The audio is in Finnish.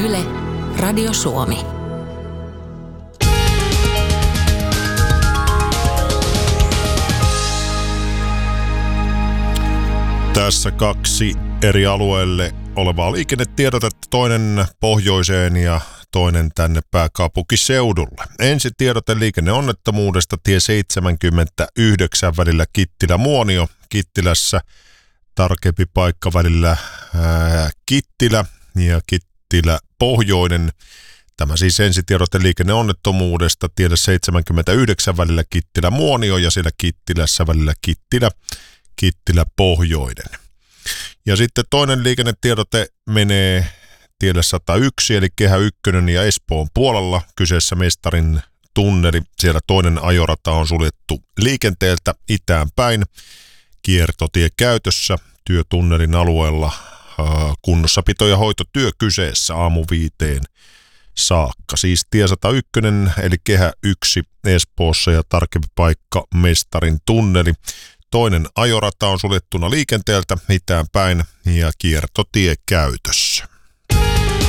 Yle, Radio Suomi. Tässä kaksi eri alueelle olevaa liikennetiedotetta, toinen pohjoiseen ja toinen tänne pääkaupunkiseudulle. Ensi tiedote liikenneonnettomuudesta tie 79 välillä Kittilä-Muonio. Kittilässä tarkempi paikka välillä Kittilä ja Kittilä-Pohjoinen. Tämä siis ensitiedote liikenneonnettomuudesta tielle 79 välillä Kittilä-Muonio ja siellä Kittilässä välillä Kittilä-Pohjoinen. Ja sitten toinen liikennetiedote menee tielle 101 eli Kehä 1 ja Espoon puolella. Kyseessä Mestarin tunneli. Siellä toinen ajorata on suljettu liikenteeltä itään päin. Kiertotie käytössä työtunnelin alueella. Kunnossapito- ja hoitotyö kyseessä aamu 5 saakka. Siis tie 101 eli Kehä 1 Espoossa ja tarkempi paikka Mestarin tunneli. Toinen ajorata on suljettuna liikenteeltä itään päin ja kiertotie käytössä.